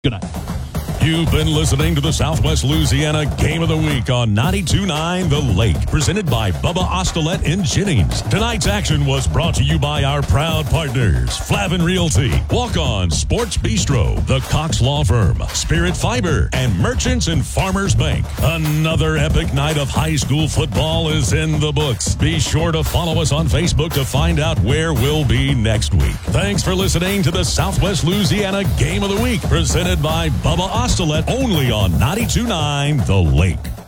Good night. You've been listening to the Southwest Louisiana Game of the Week on 92.9 The Lake, presented by Bubba Ostolet in Jennings. Tonight's action was brought to you by our proud partners, Flavin Realty, Walk On Sports Bistro, The Cox Law Firm, Spirit Fiber, and Merchants and Farmers Bank. Another epic night of high school football is in the books. Be sure to follow us on Facebook to find out where we'll be next week. Thanks for listening to the Southwest Louisiana Game of the Week, presented by Bubba Ostolet, only on 92.9 The Lake.